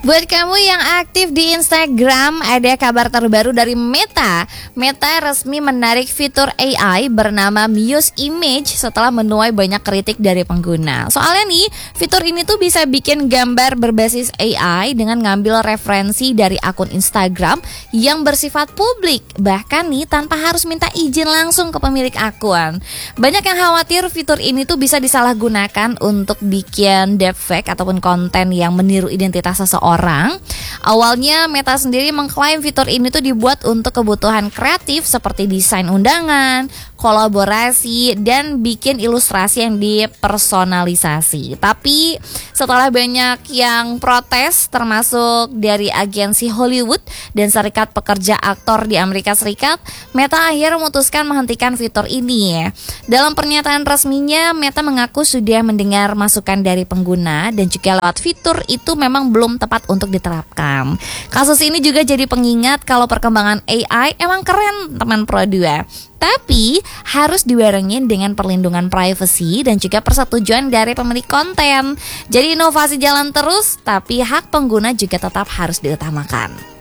Buat kamu yang aktif di Instagram, ada kabar terbaru dari Meta. Meta resmi menarik fitur AI bernama Muse Image setelah menuai banyak kritik dari pengguna. Soalnya nih, fitur ini tuh bisa bikin gambar berbasis AI dengan ngambil referensi dari akun Instagram yang bersifat publik. Bahkan nih, tanpa harus minta izin langsung ke pemilik akun. Banyak yang khawatir fitur ini tuh bisa disalahgunakan untuk bikin deepfake ataupun konten yang meniru identitas seseorang. Awalnya Meta sendiri mengklaim fitur ini tuh dibuat untuk kebutuhan kreatif seperti desain undangan, kolaborasi, dan bikin ilustrasi yang dipersonalisasi. Tapi setelah banyak yang protes, termasuk dari agensi Hollywood dan Serikat Pekerja Aktor di Amerika Serikat, Meta akhirnya memutuskan menghentikan fitur ini. Dalam pernyataan resminya, Meta mengaku sudah mendengar masukan dari pengguna dan juga lewat fitur itu memang belum tepat untuk diterapkan. Kasus ini juga jadi pengingat kalau perkembangan AI emang keren teman Pro 2. Tapi harus dibarengin dengan perlindungan privasi dan juga persetujuan dari pemilik konten. Jadi inovasi jalan terus, tapi hak pengguna juga tetap harus diutamakan.